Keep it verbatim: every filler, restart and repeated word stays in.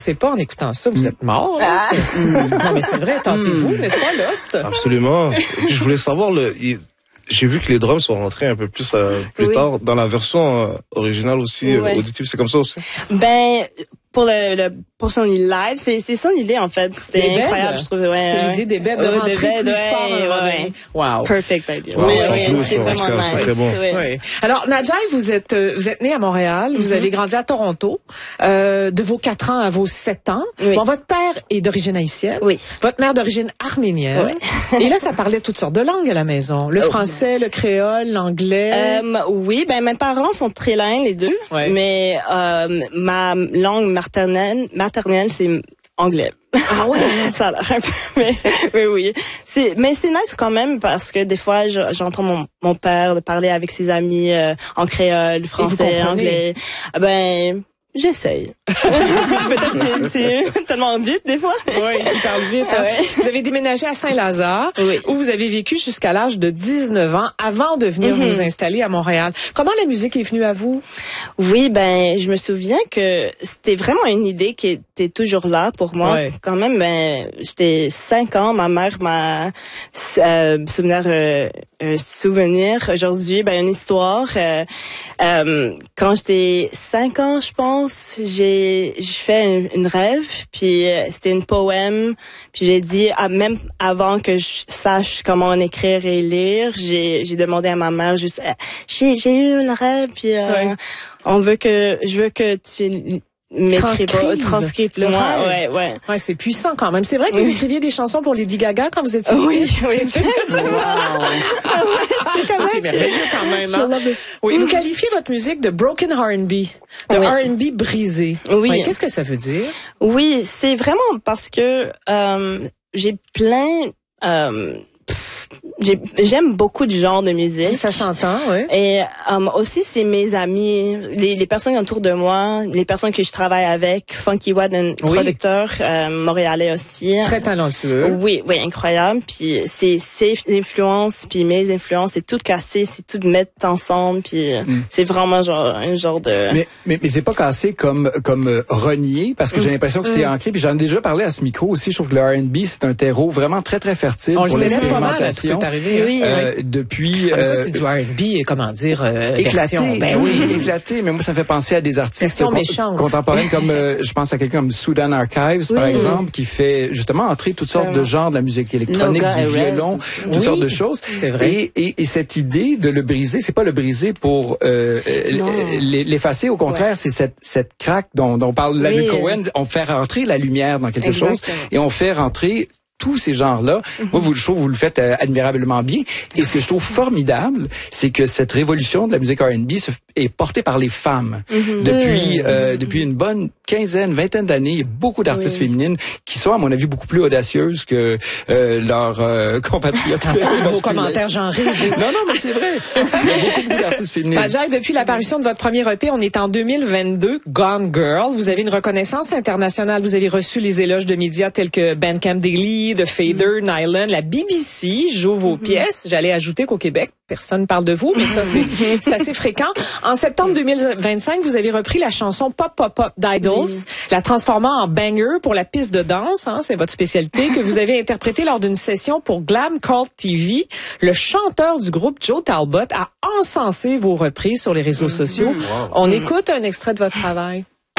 C'est pas en écoutant ça, vous êtes mort. Là, ah. Non, mais c'est vrai, tentez-vous, n'est-ce pas, Lost? Absolument. Je voulais savoir, le, il, j'ai vu que les drums sont rentrés un peu plus euh, plus oui. tard dans la version euh, originale aussi, ouais. euh, auditive. C'est comme ça aussi? Ben, pour le, le pour son live, c'est c'est son idée en fait. C'était incroyable, je trouve. Ouais, c'est ouais. l'idée des bêtes de oh, rentrer bed, plus ouais, fort. Ouais, ouais. Wow. Perfect idea. Wow, oui, oui, oui, c'est vraiment cas, nice. C'est très bon. Oui. Oui. Alors, Nadjaï, vous êtes vous êtes née à Montréal, vous mm-hmm. avez grandi à Toronto. Euh, de vos quatre ans à vos sept ans. Oui. Bon, votre père est d'origine haïtienne. Oui. Votre mère d'origine arménienne. Oui. Et là, ça parlait toutes sortes de langues à la maison. Le oh. français, le créole, l'anglais. Euh, oui, ben mes parents sont trilingues les deux, oui. mais euh, ma langue maternelle, maternelle, c'est anglais. Ah ouais. Ça a l'air un peu, mais, mais oui. C'est, mais c'est nice quand même parce que des fois, je, j'entends mon, mon père parler avec ses amis euh, en créole, français, anglais. Ben, j'essaye. Peut-être c'est, c'est tellement vite des fois. Oui, il parle vite. Hein. Ouais. Vous avez déménagé à Saint-Lazare, oui. où vous avez vécu jusqu'à l'âge de dix-neuf ans avant de venir mm-hmm. vous installer à Montréal. Comment la musique est venue à vous? Oui, ben, je me souviens que c'était vraiment une idée qui était toujours là pour moi. Ouais. Quand même, ben, j'étais cinq ans, ma mère m'a euh, souvenir, euh, un souvenir aujourd'hui, ben, une histoire. Euh, euh, quand j'étais cinq ans, je pense, j'ai, j'ai fait une, une rêve, puis euh, c'était une poème, puis j'ai dit, ah, même avant que je sache comment écrire et lire, j'ai, j'ai demandé à ma mère juste, euh, j'ai, j'ai eu une rêve, puis euh, ouais. on veut que, je veux que tu Transcrive. Transcrive le moi, ouais, ouais. Ouais, c'est puissant quand même. C'est vrai que oui. vous écriviez des chansons pour Lady Gaga quand vous étiez oui, petite. Oui, oui. Wow. Ah ouais, ça, c'est merveilleux quand même. Hein? Oui, vous qualifiez votre musique de broken R and B, de oui. R and B brisé. Oui. Ouais, qu'est-ce que ça veut dire? Oui, c'est vraiment parce que euh, j'ai plein... Euh, J'ai, j'aime beaucoup de genres de musique. Ça s'entend, oui. Et um, aussi, c'est mes amis, les, les personnes autour de moi, les personnes que je travaille avec. Funky Wad, un oui. producteur euh, montréalais aussi. Très talentueux. Oui, oui, incroyable. Puis c'est ses influences, puis mes influences, c'est tout cassé, c'est tout mettre ensemble. Puis mm. c'est vraiment genre un genre de... Mais mais, mais c'est pas cassé comme comme euh, renié, parce que mm. j'ai l'impression que c'est mm. ancré. Puis j'en ai déjà parlé à ce micro aussi. Je trouve que le R and B, c'est un terreau vraiment très, très fertile On pour l'expérimentation. Peut arriver, oui, euh, oui. Depuis... Ah, mais ça, c'est euh, du R and B, comment dire, euh, éclaté. Version, ben oui, éclaté. Mais moi, ça me fait penser à des artistes con- contemporains comme, euh, je pense à quelqu'un comme Sudan Archives, oui. par exemple, qui fait justement entrer toutes sortes Vraiment. de genres de la musique électronique, Noga du violon, Rez. toutes oui. sortes de choses. C'est vrai. Et, et, et cette idée de le briser, c'est pas le briser pour euh, l'effacer. Au contraire, ouais. c'est cette, cette craque dont, dont parle oui. Larry Cohen. On fait rentrer la lumière dans quelque Exactement. chose et on fait rentrer tous ces genres-là. Mm-hmm. Moi, vous, je trouve que vous le faites euh, admirablement bien. Et ce que je trouve formidable, c'est que cette révolution de la musique R and B se, est portée par les femmes. Mm-hmm. Depuis mm-hmm. Euh, depuis une bonne quinzaine, vingtaine d'années, il y a beaucoup d'artistes oui. féminines qui sont, à mon avis, beaucoup plus audacieuses que euh, leurs euh, compatriotes. Attention à vos commentaires genrés. non, non, mais c'est vrai. Il y a beaucoup, beaucoup d'artistes féminines. Nadjaï, depuis l'apparition de votre premier E P, on est en deux mille vingt-deux, Gone Girl. Vous avez une reconnaissance internationale. Vous avez reçu les éloges de médias tels que Bandcamp Daily, The Fader, mm-hmm. Nylon, la B B C joue vos mm-hmm. pièces. J'allais ajouter qu'au Québec, personne parle de vous, mais ça, c'est, c'est assez fréquent. En septembre deux mille vingt-cinq, vous avez repris la chanson Pop Pop Pop d'Idols, oui. la transformant en banger pour la piste de danse, hein, c'est votre spécialité, que vous avez interprétée lors d'une session pour Glam Cult T V. Le chanteur du groupe Joe Talbot a encensé vos reprises sur les réseaux sociaux. Wow. On écoute un extrait de votre travail.